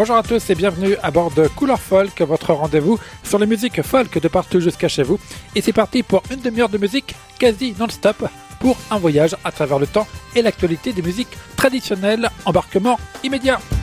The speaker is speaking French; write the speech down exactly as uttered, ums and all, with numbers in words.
Bonjour à tous et bienvenue à bord de Couleur Folk, votre rendez-vous sur les musiques folk de partout jusqu'à chez vous. Et c'est parti pour une demi-heure de musique quasi non-stop pour un voyage à travers le temps et l'actualité des musiques traditionnelles. Embarquement immédiat.